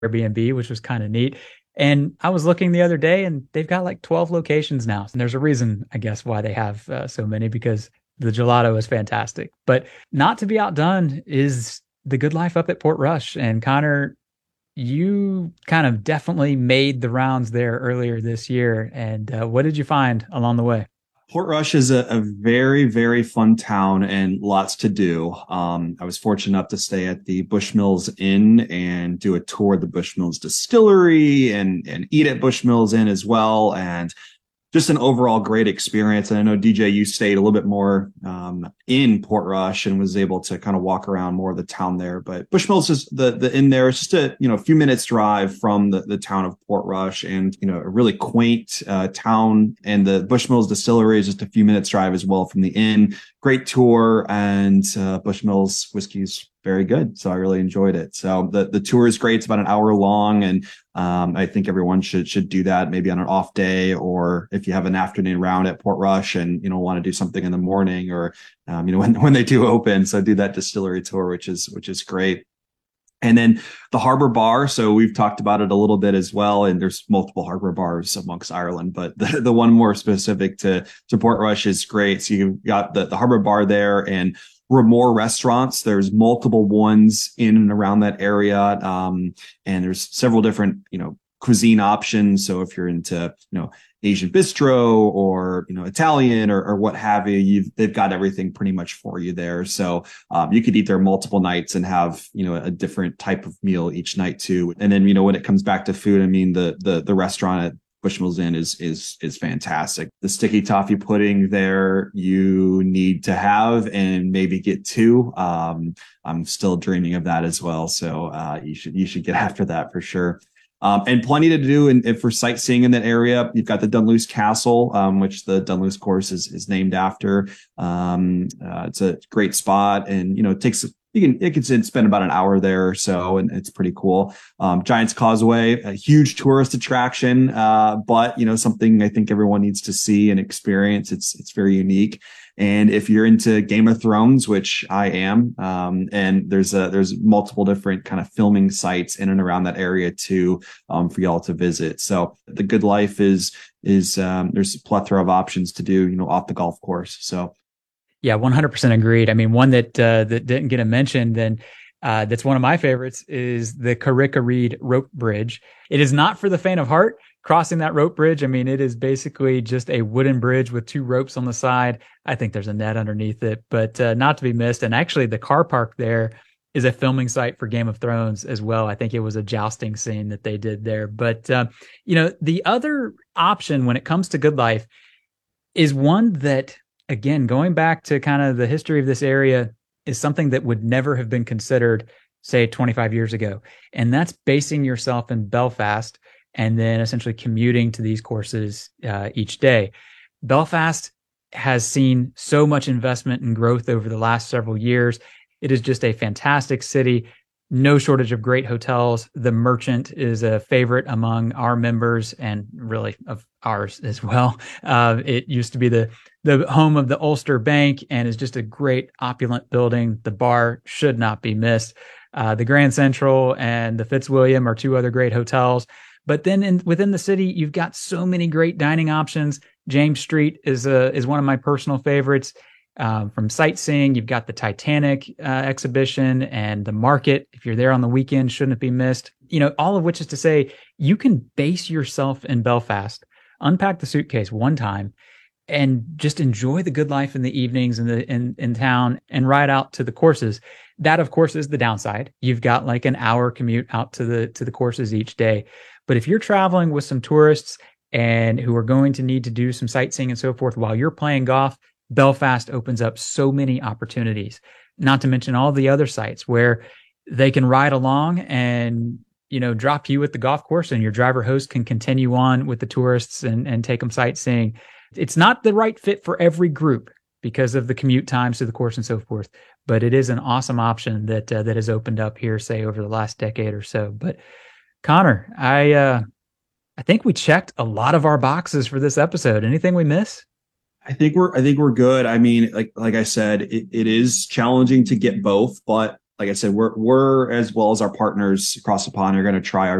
Airbnb, which was kind of neat. And I was looking the other day and they've got like 12 locations now. And there's a reason, I guess, why they have so many because the gelato is fantastic. But not to be outdone is the good life up at Portrush. And Connor, you kind of definitely made the rounds there earlier this year. And what did you find along the way? Portrush is a very, very fun town and lots to do. I was fortunate enough to stay at the Bushmills Inn and do a tour of the Bushmills distillery and eat at Bushmills Inn as well. And just an overall great experience. And I know DJ, you stayed a little bit more in Portrush and was able to kind of walk around more of the town there. But Bushmills is the inn there. It's just a few minutes drive from the town of Portrush, and a really quaint town. And the Bushmills distillery is just a few minutes drive as well from the inn. Great tour, and Bushmills whiskey's very good. So I really enjoyed it. So the tour is great. It's about an hour long, and I think everyone should do that maybe on an off day, or if you have an afternoon round at Portrush and want to do something in the morning, or when they do open. So do that distillery tour, which is great. And then the Harbor Bar. So we've talked about it a little bit as well. And there's multiple Harbor Bars amongst Ireland, but the one more specific to Portrush is great. So you've got the Harbor Bar there, and Ramore restaurants. There's multiple ones in and around that area. And there's several different, cuisine options. So if you're into, Asian bistro or, Italian or what have you, they've got everything pretty much for you there. So you could eat there multiple nights and have, a different type of meal each night too. And then, when it comes back to food, I mean, the restaurant at Bushmills Inn is fantastic. The sticky toffee pudding there you need to have and maybe get two. I'm still dreaming of that as well. So you should get after that for sure. And plenty to do and for sightseeing in that area. You've got the Dunluce Castle, which the Dunluce course is named after. It's a great spot, and it takes you can spend about an hour there or so, and it's pretty cool. Giant's Causeway, a huge tourist attraction, but something I think everyone needs to see and experience. It's very unique. And if you're into Game of Thrones, which I am, and there's multiple different kind of filming sites in and around that area too, for y'all to visit. So the good life is there's a plethora of options to do, off the golf course. So. Yeah, 100% agreed. I mean, one that didn't get a mention, then that's one of my favorites is the Carrica Reed Rope Bridge. It is not for the faint of heart. Crossing that rope bridge, I mean, it is basically just a wooden bridge with two ropes on the side. I think there's a net underneath it, but not to be missed. And actually, the car park there is a filming site for Game of Thrones as well. I think it was a jousting scene that they did there. But the other option when it comes to Good Life is one that, again, going back to kind of the history of this area, is something that would never have been considered, say, 25 years ago. And that's basing yourself in Belfast and then essentially commuting to these courses each day. Belfast has seen so much investment and growth over the last several years. It is just a fantastic city. No shortage of great hotels. The Merchant is a favorite among our members and really of ours as well. It used to be the home of the Ulster Bank and is just a great opulent building. The bar should not be missed. The Grand Central and the Fitzwilliam are two other great hotels. But then within the city, you've got so many great dining options. James Street is one of my personal favorites. From sightseeing, you've got the Titanic exhibition and the market. If you're there on the weekend, shouldn't it be missed? All of which is to say, you can base yourself in Belfast, unpack the suitcase one time, and just enjoy the good life in the evenings in town and ride out to the courses. That, of course, is the downside. You've got like an hour commute out to the courses each day. But if you're traveling with some tourists and who are going to need to do some sightseeing and so forth while you're playing golf, Belfast opens up so many opportunities, not to mention all the other sites where they can ride along and, drop you at the golf course and your driver host can continue on with the tourists and take them sightseeing. It's not the right fit for every group because of the commute times to the course and so forth, but it is an awesome option that has opened up here, say, over the last decade or so. But Connor, I think we checked a lot of our boxes for this episode. Anything we miss? I think we're good. I mean, like I said, it is challenging to get both, but like I said, we're as well as our partners across the pond are going to try our